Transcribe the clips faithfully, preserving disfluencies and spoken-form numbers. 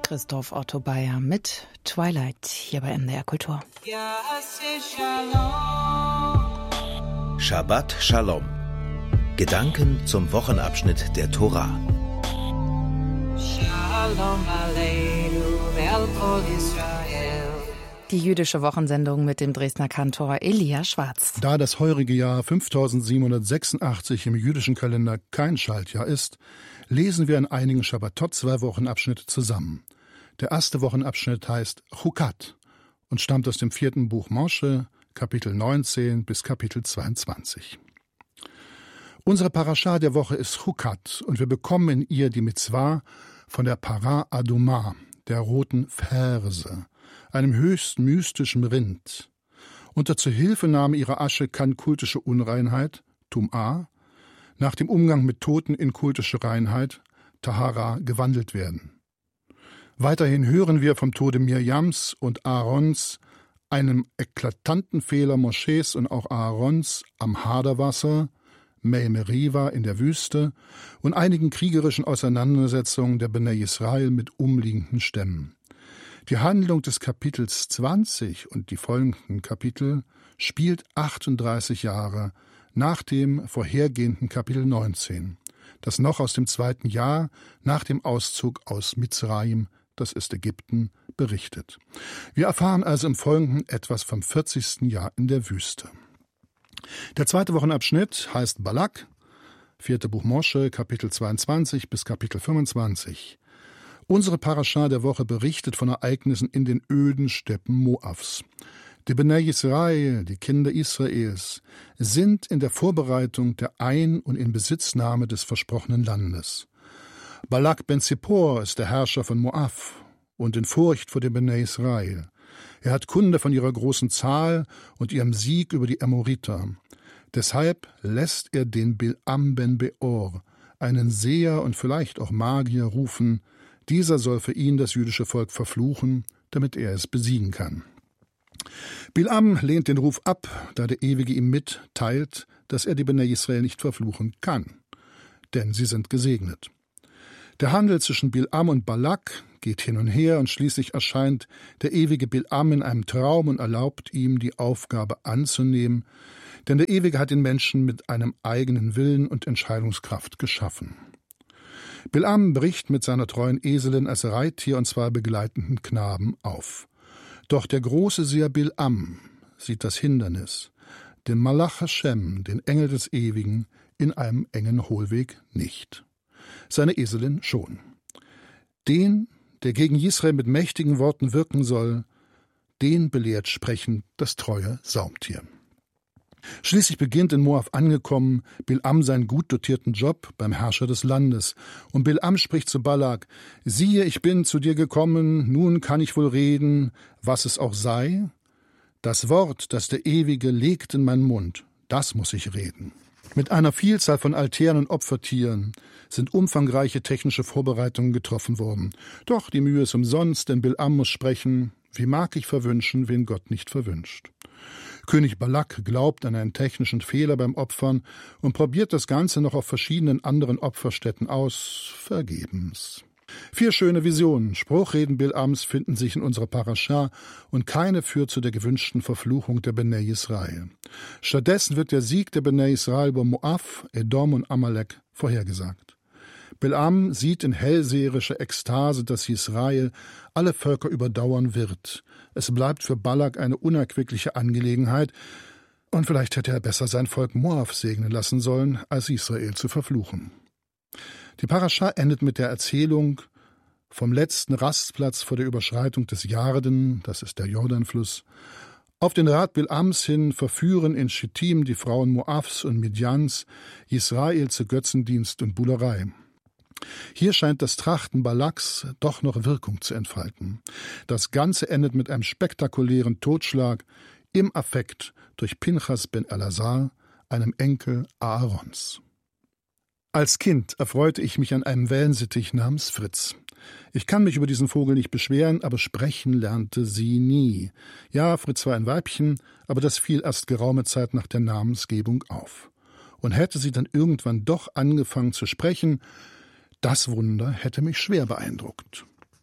Christoph Otto Bayer mit Twilight hier bei M D R Kultur. Shabbat Shalom. Gedanken zum Wochenabschnitt der Tora. Shalom Aleinu ve'al kol Yisrael. Die jüdische Wochensendung mit dem Dresdner Kantor Elia Schwarz. Da das heurige Jahr fünftausendsiebenhundertsechsundachtzig im jüdischen Kalender kein Schaltjahr ist, lesen wir in einigen Shabbatot zwei Wochenabschnitte zusammen. Der erste Wochenabschnitt heißt Chukat und stammt aus dem vierten Buch Moshe, Kapitel neunzehn bis Kapitel zweiundzwanzig. Unsere Parascha der Woche ist Chukat und wir bekommen in ihr die Mitzvah von der Para Adumah, der roten Ferse, einem höchst mystischen Rind. Unter Zuhilfenahme ihrer Asche kann kultische Unreinheit, Tum'ah, nach dem Umgang mit Toten in kultische Reinheit, Tahara, gewandelt werden. Weiterhin hören wir vom Tode Mirjams und Aarons, einem eklatanten Fehler Mosches und auch Aarons am Haderwasser, Mei Meriva in der Wüste und einigen kriegerischen Auseinandersetzungen der Bnei Israel mit umliegenden Stämmen. Die Handlung des Kapitels zwanzig und die folgenden Kapitel spielt achtunddreißig Jahre nach dem vorhergehenden Kapitel neunzehn, das noch aus dem zweiten Jahr nach dem Auszug aus Mitzrayim, das ist Ägypten, berichtet. Wir erfahren also im Folgenden etwas vom vierzigsten Jahr in der Wüste. Der zweite Wochenabschnitt heißt Balak, vierte Buch Moshe, Kapitel zweiundzwanzig bis Kapitel fünfundzwanzig. Unsere Parascha der Woche berichtet von Ereignissen in den öden Steppen Moabs. Die Bnei Israel, die Kinder Israels, sind in der Vorbereitung der Ein- und Inbesitznahme des versprochenen Landes. Balak ben Zippor ist der Herrscher von Moab und in Furcht vor den Bnei Israel. Er hat Kunde von ihrer großen Zahl und ihrem Sieg über die Amoriter. Deshalb lässt er den Bil'am ben Beor, einen Seher und vielleicht auch Magier, rufen. Dieser soll für ihn das jüdische Volk verfluchen, damit er es besiegen kann. Bil'am lehnt den Ruf ab, da der Ewige ihm mitteilt, dass er die Bnei Israel nicht verfluchen kann, denn sie sind gesegnet. Der Handel zwischen Bil'am und Balak geht hin und her und schließlich erscheint der ewige Bil'am in einem Traum und erlaubt ihm, die Aufgabe anzunehmen, denn der Ewige hat den Menschen mit einem eigenen Willen und Entscheidungskraft geschaffen. Bil'am bricht mit seiner treuen Eselin als Reittier und zwei begleitenden Knaben auf. Doch der große Seher Bil'am sieht das Hindernis, den Malach Hashem, den Engel des Ewigen, in einem engen Hohlweg nicht. Seine Eselin schon. Den, der gegen Israel mit mächtigen Worten wirken soll, den belehrt sprechend das treue Saumtier. Schließlich beginnt in Moab angekommen Bil'am seinen gut dotierten Job beim Herrscher des Landes. Und Bil'am spricht zu Balak: Siehe, ich bin zu dir gekommen, nun kann ich wohl reden, was es auch sei. Das Wort, das der Ewige legt in meinen Mund, das muss ich reden. Mit einer Vielzahl von Altären und Opfertieren sind umfangreiche technische Vorbereitungen getroffen worden. Doch die Mühe ist umsonst, denn Bil'am muss sprechen: Wie mag ich verwünschen, wen Gott nicht verwünscht? König Balak glaubt an einen technischen Fehler beim Opfern und probiert das Ganze noch auf verschiedenen anderen Opferstätten aus, vergebens. Vier schöne Visionen, Spruchreden Bil'ams finden sich in unserer Parascha und keine führt zu der gewünschten Verfluchung der Bnei Israel. Stattdessen wird der Sieg der Bnei Israel über Moab, Edom und Amalek vorhergesagt. Bil'am sieht in hellseherischer Ekstase, dass Israel alle Völker überdauern wird. Es bleibt für Balak eine unerquickliche Angelegenheit, und vielleicht hätte er besser sein Volk Moab segnen lassen sollen, als Israel zu verfluchen. Die Parascha endet mit der Erzählung vom letzten Rastplatz vor der Überschreitung des Jarden, das ist der Jordanfluss. Auf den Rat Bil'ams hin verführen in Schittim die Frauen Moabs und Midjans Israel zu Götzendienst und Buhlerei. Hier scheint das Trachten Balaks doch noch Wirkung zu entfalten. Das Ganze endet mit einem spektakulären Totschlag im Affekt durch Pinchas ben Elazar, einem Enkel Aarons. Als Kind erfreute ich mich an einem Wellensittich namens Fritz. Ich kann mich über diesen Vogel nicht beschweren, aber sprechen lernte sie nie. Ja, Fritz war ein Weibchen, aber das fiel erst geraume Zeit nach der Namensgebung auf. Und hätte sie dann irgendwann doch angefangen zu sprechen, das Wunder hätte mich schwer beeindruckt.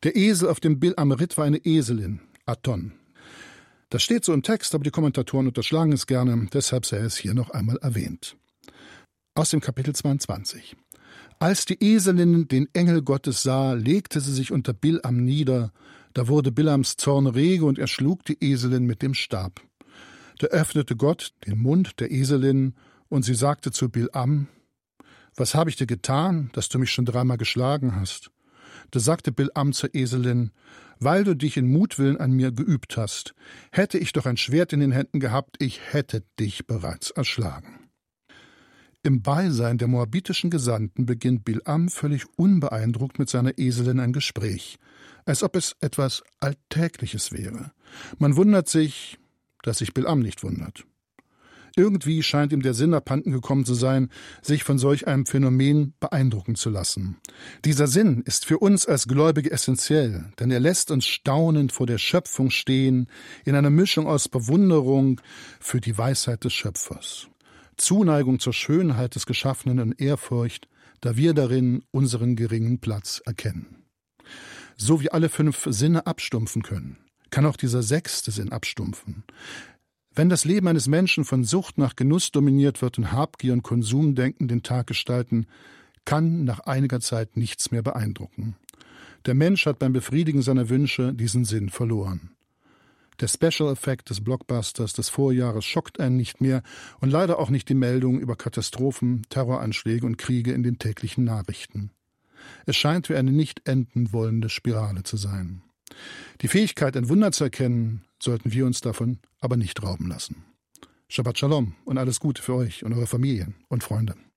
Der Esel, auf dem Bilam ritt, war eine Eselin, Aton. Das steht so im Text, aber die Kommentatoren unterschlagen es gerne, deshalb sei es hier noch einmal erwähnt. Aus dem Kapitel zweiundzwanzig. Als die Eselin den Engel Gottes sah, legte sie sich unter Bilam nieder. Da wurde Bilams Zorn rege und er schlug die Eselin mit dem Stab. Da öffnete Gott den Mund der Eselin und sie sagte zu Bilam: Was habe ich dir getan, dass du mich schon dreimal geschlagen hast? Da sagte Bilam zur Eselin: Weil du dich in Mutwillen an mir geübt hast, hätte ich doch ein Schwert in den Händen gehabt, ich hätte dich bereits erschlagen. Im Beisein der moabitischen Gesandten beginnt Bilam völlig unbeeindruckt mit seiner Eselin ein Gespräch, als ob es etwas Alltägliches wäre. Man wundert sich, dass sich Bilam nicht wundert. Irgendwie scheint ihm der Sinn abhanden gekommen zu sein, sich von solch einem Phänomen beeindrucken zu lassen. Dieser Sinn ist für uns als Gläubige essentiell, denn er lässt uns staunend vor der Schöpfung stehen, in einer Mischung aus Bewunderung für die Weisheit des Schöpfers, Zuneigung zur Schönheit des Geschaffenen und Ehrfurcht, da wir darin unseren geringen Platz erkennen. So wie alle fünf Sinne abstumpfen können, kann auch dieser sechste Sinn abstumpfen. Wenn das Leben eines Menschen von Sucht nach Genuss dominiert wird und Habgier und Konsumdenken den Tag gestalten, kann nach einiger Zeit nichts mehr beeindrucken. Der Mensch hat beim Befriedigen seiner Wünsche diesen Sinn verloren. Der Special-Effekt des Blockbusters des Vorjahres schockt einen nicht mehr und leider auch nicht die Meldungen über Katastrophen, Terroranschläge und Kriege in den täglichen Nachrichten. Es scheint wie eine nicht enden wollende Spirale zu sein. Die Fähigkeit, ein Wunder zu erkennen, sollten wir uns davon aber nicht rauben lassen. Shabbat Shalom und alles Gute für euch und eure Familien und Freunde.